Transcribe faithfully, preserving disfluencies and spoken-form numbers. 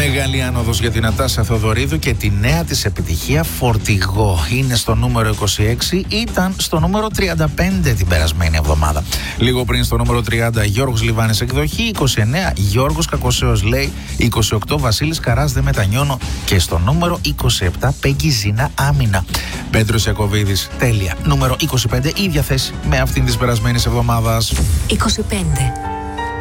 Μεγάλη άνοδος για την Νατάσα Θεοδωρίδου και τη νέα της επιτυχία Φορτηγό. Είναι στο νούμερο είκοσι έξι, ήταν στο νούμερο τριάντα πέντε την περασμένη εβδομάδα. Λίγο πριν στο νούμερο τριάντα Γιώργος Λιβάνης εκδοχή, είκοσι εννέα Γιώργος Κακοσέος λέει, είκοσι οκτώ Βασίλης Καράς δεν μετανιώνω και στο νούμερο είκοσι επτά Πέγγι Ζήνα Άμυνα. Πέτρος Ιακωβίδης τέλεια. Νούμερο είκοσι πέντε, ίδια θέση με αυτήν της περασμένης εβδομάδας. είκοσι πέντε.